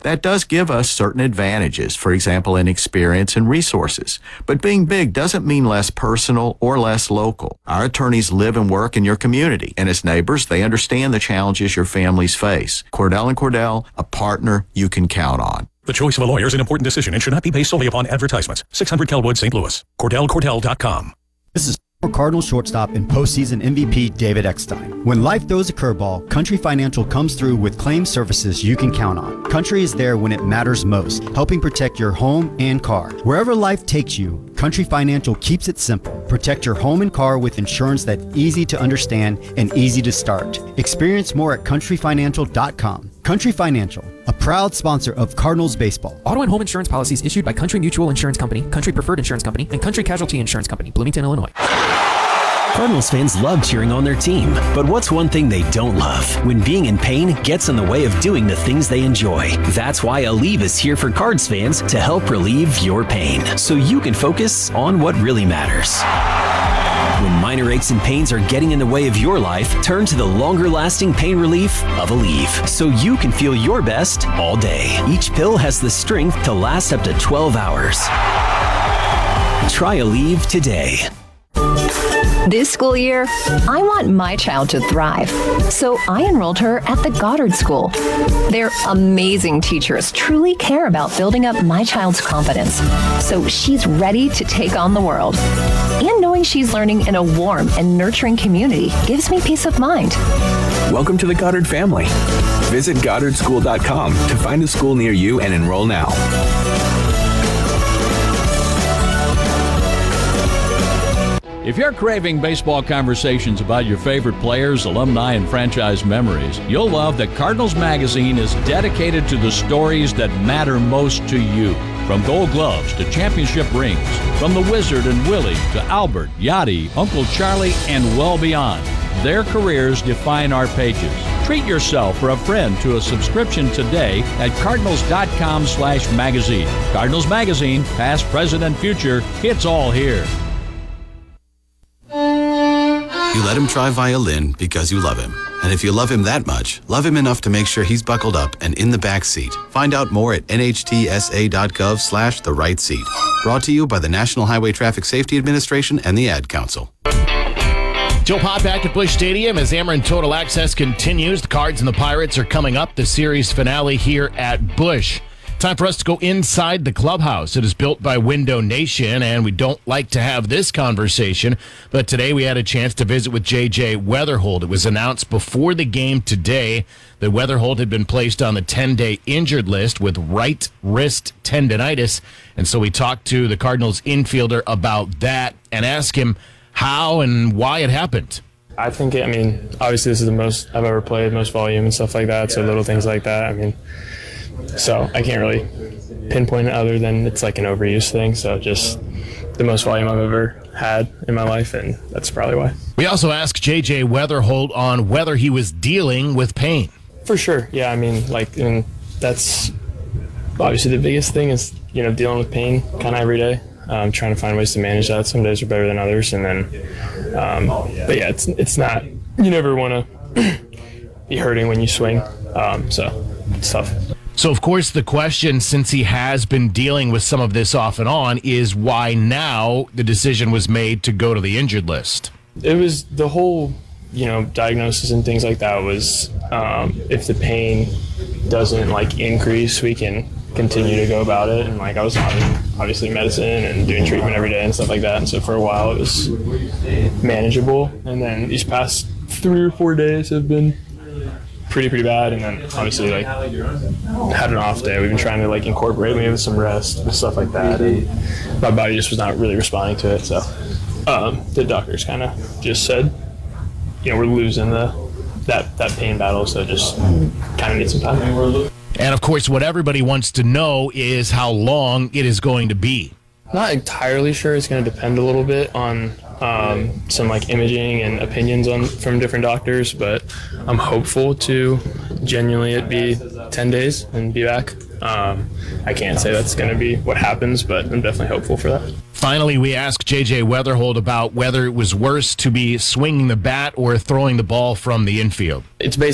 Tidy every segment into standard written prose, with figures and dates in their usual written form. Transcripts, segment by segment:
That does give us certain advantages, for example, in experience and resources. But being big doesn't mean less personal or less local. Our attorneys live and work in your community, and as neighbors, they understand the challenges your families face. Cordell & Cordell, a partner you can count on. The choice of a lawyer is an important decision and should not be based solely upon advertisements. 600 Kelwood, St. Louis. CordellCordell.com. This is Cardinals shortstop and postseason MVP David Eckstein. When life throws a curveball, Country Financial comes through with claim services you can count on. Country is there when it matters most, helping protect your home and car. Wherever life takes you, Country Financial keeps it simple. Protect your home and car with insurance that's easy to understand and easy to start. Experience more at countryfinancial.com. Country Financial, a proud sponsor of Cardinals baseball. Auto and home insurance policies issued by Country Mutual Insurance Company, Country Preferred Insurance Company, and Country Casualty Insurance Company, Bloomington, Illinois. Cardinals fans love cheering on their team, but what's one thing they don't love? When being in pain gets in the way of doing the things they enjoy. That's why Aleve is here for Cards fans to help relieve your pain, so you can focus on what really matters. When minor aches and pains are getting in the way of your life, turn to the longer-lasting pain relief of Aleve, so you can feel your best all day. Each pill has the strength to last up to 12 hours. Try Aleve today. This school year, I want my child to thrive, so I enrolled her at the Goddard School. Their amazing teachers truly care about building up my child's confidence, so she's ready to take on the world. And knowing she's learning in a warm and nurturing community gives me peace of mind. Welcome to the Goddard family. Visit GoddardSchool.com to find a school near you and enroll now. If you're craving baseball conversations about your favorite players, alumni, and franchise memories, you'll love that Cardinals Magazine is dedicated to the stories that matter most to you. From Gold Gloves to championship rings, from the Wizard and Willie to Albert, Yachty, Uncle Charlie, and well beyond. Their careers define our pages. Treat yourself or a friend to a subscription today at cardinals.com/magazine. Cardinals Magazine, past, present, and future, it's all here. You let him try violin because you love him. And if you love him that much, love him enough to make sure he's buckled up and in the back seat. Find out more at nhtsa.gov/the right seat. Brought to you by the National Highway Traffic Safety Administration and the Ad Council. Joe Pop back at Busch Stadium as Ameren Total Access continues. The Cards and the Pirates are coming up. The series finale here at Busch. Time for us to go inside the clubhouse. It is built by Window Nation, and we don't like to have this conversation, but today we had a chance to visit with J.J. Wetherhold. It was announced before the game today that Wetherhold had been placed on the 10-day injured list with right wrist tendonitis, and so we talked to the Cardinals infielder about that and asked him how and why it happened. I think, obviously this is the most I've ever played, most volume and stuff like that, so little things like that, so I can't really pinpoint it other than it's like an overuse thing. So just the most volume I've ever had in my life, and that's probably why. We also asked J.J. Wetherhold on whether he was dealing with pain. For sure, yeah. And that's obviously the biggest thing is, dealing with pain kind of every day. Trying to find ways to manage that. Some days are better than others, and then, but yeah, it's not. You never want to be hurting when you swing, so it's tough. So, of course, the question, since he has been dealing with some of this off and on, is why now the decision was made to go to the injured list. It was the whole, diagnosis and things like that was if the pain doesn't, increase, we can continue to go about it. And, I was on, obviously, medicine and doing treatment every day and stuff like that. And so for a while it was manageable. And then these past 3 or 4 days have been pretty bad, and then obviously had an off day. We've been trying to incorporate maybe some rest and stuff like that, and my body just was not really responding to it. So the doctors kind of just said, we're losing that pain battle, so just kind of need some time. And of course, what everybody wants to know is how long it is going to be. Not entirely sure. It's going to depend a little bit on some imaging and opinions from different doctors, but I'm hopeful to genuinely it be 10 days and be back. I can't say that's going to be what happens, but I'm definitely hopeful for that. Finally, we asked J.J. Wetherhold about whether it was worse to be swinging the bat or throwing the ball from the infield. It's basically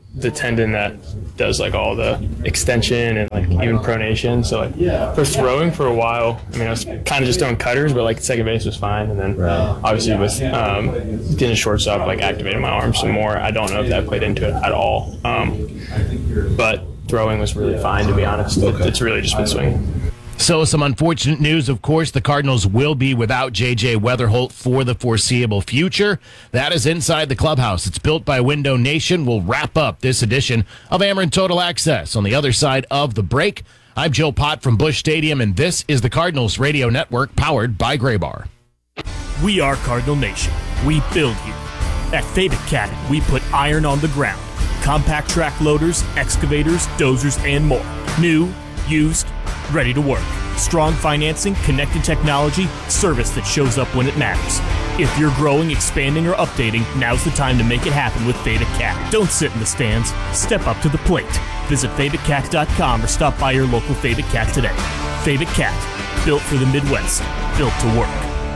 the tendon that does like all the extension and like even pronation. So like for throwing for a while, I mean, I was kind of just throwing cutters, but like second base was fine. And then obviously with getting shortstop, like activating my arms some more. I don't know if that played into it at all. But throwing was really fine, to be honest. It's really just been swinging. So some unfortunate news, of course. The Cardinals will be without J.J. Weatherholt for the foreseeable future. That is Inside the Clubhouse. It's built by Window Nation. We'll wrap up this edition of Ameren Total Access on the other side of the break. I'm Joe Pott from Busch Stadium, and this is the Cardinals Radio Network powered by Graybar. We are Cardinal Nation. We build here. At Fabic Cat, we put iron on the ground. Compact track loaders, excavators, dozers, and more. New, used, ready to work. Strong financing, connected technology, service that shows up when it matters. If you're growing, expanding, or updating, now's the time to make it happen with Fabic Cat. Don't sit in the stands. Step up to the plate. Visit FabicCat.com or stop by your local Fabic Cat today. Fabic Cat, built for the Midwest, built to work.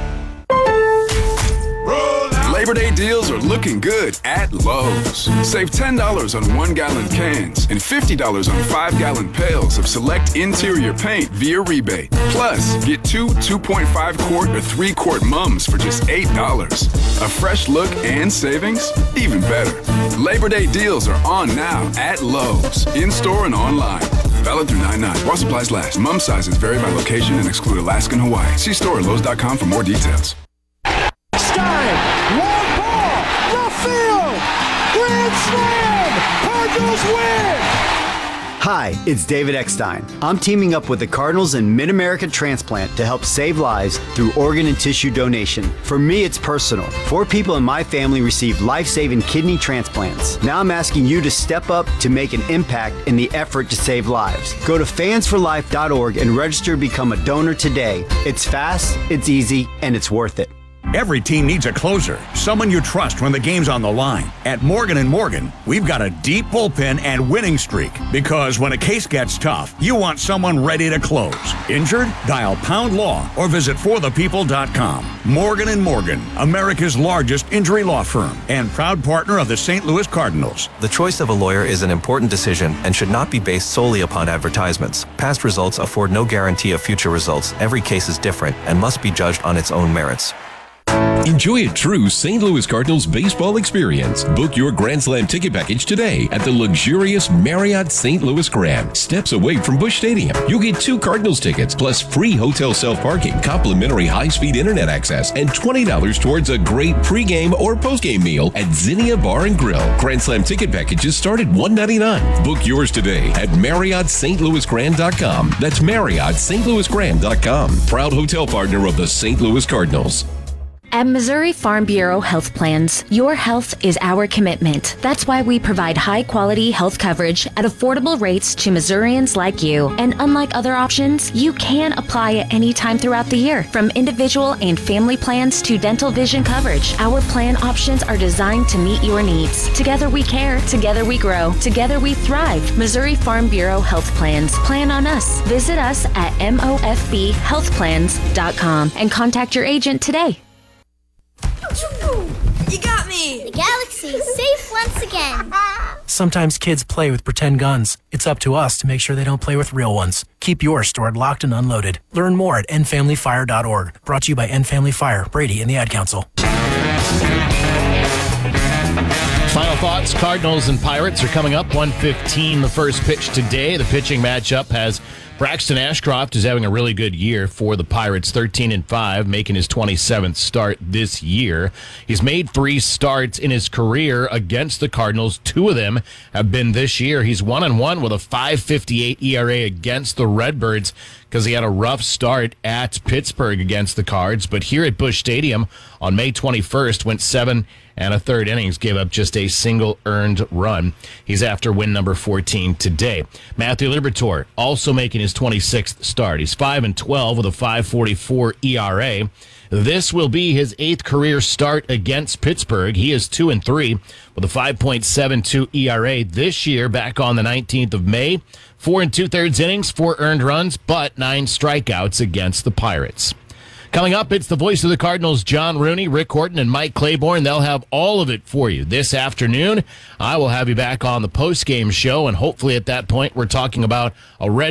Labor Day deals are looking good at Lowe's. Save $10 on 1-gallon cans and $50 on 5-gallon pails of select interior paint via rebate. Plus, get 2 2.5-quart or 3-quart mums for just $8. A fresh look and savings? Even better. Labor Day deals are on now at Lowe's, in-store and online. Valid through 9/9. While supplies last. Mum sizes vary by location and exclude Alaska and Hawaii. See store at Lowe's.com for more details. Long ball, left field, grand slam, Cardinals win! Hi, it's David Eckstein. I'm teaming up with the Cardinals and Mid-America Transplant to help save lives through organ and tissue donation. For me, it's personal. 4 people in my family received life-saving kidney transplants. Now I'm asking you to step up to make an impact in the effort to save lives. Go to fansforlife.org and register to become a donor today. It's fast, it's easy, and it's worth it. Every team needs a closer, someone you trust when the game's on the line. At Morgan & Morgan, we've got a deep bullpen and winning streak because when a case gets tough, you want someone ready to close. Injured? Dial Pound Law or visit forthepeople.com. Morgan & Morgan, America's largest injury law firm and proud partner of the St. Louis Cardinals. The choice of a lawyer is an important decision and should not be based solely upon advertisements. Past results afford no guarantee of future results. Every case is different and must be judged on its own merits. Enjoy a true St. Louis Cardinals baseball experience. Book your Grand Slam ticket package today at the luxurious Marriott St. Louis Grand, steps away from Busch Stadium. You'll get 2 Cardinals tickets plus free hotel self-parking, complimentary high-speed internet access, and $20 towards a great pregame or postgame meal at Zinnia Bar and Grill. Grand Slam ticket packages start at $199. Book yours today at MarriottStLouisGrand.com. That's MarriottStLouisGrand.com. Proud hotel partner of the St. Louis Cardinals. At Missouri Farm Bureau Health Plans, your health is our commitment. That's why we provide high-quality health coverage at affordable rates to Missourians like you. And unlike other options, you can apply at any time throughout the year, from individual and family plans to dental vision coverage. Our plan options are designed to meet your needs. Together we care, together we grow, together we thrive. Missouri Farm Bureau Health Plans. Plan on us. Visit us at mofbhealthplans.com and contact your agent today. You got me! The galaxy's safe once again. Sometimes kids play with pretend guns. It's up to us to make sure they don't play with real ones. Keep yours stored locked and unloaded. Learn more at endfamilyfire.org. Brought to you by End Family Fire, Brady, and the Ad Council. Final thoughts, Cardinals and Pirates are coming up. 1:15, the first pitch today. The pitching matchup has Braxton Ashcroft, who's having a really good year for the Pirates, 13-5, making his 27th start this year. He's made 3 starts in his career against the Cardinals. 2 of them have been this year. He's 1-1 with a 5.58 ERA against the Redbirds because he had a rough start at Pittsburgh against the Cards. But here at Busch Stadium on May 21st, went 7 1/3 innings, gave up just a single earned run. He's after win number 14 today. Matthew Liberatore also making his 26th start. He's 5-12 with a 5.44 ERA. This will be his 8th career start against Pittsburgh. He is 2-3 with a 5.72 ERA this year, back on the 19th of May. 4 2/3 innings, 4 earned runs, but 9 strikeouts against the Pirates. Coming up, it's the voice of the Cardinals, John Rooney, Rick Horton, and Mike Claiborne. They'll have all of it for you this afternoon. I will have you back on the post-game show, and hopefully at that point we're talking about a red